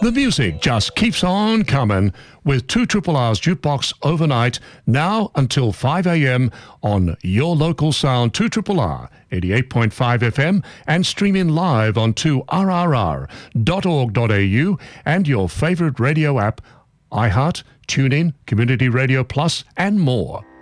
The music just keeps on coming with 2RRR's Jukebox overnight, now until 5 a.m. on your local sound 2RRR 88.5 FM and streaming live on 2rrr.org.au and your favorite radio app, iHeart, TuneIn, Community Radio Plus and more.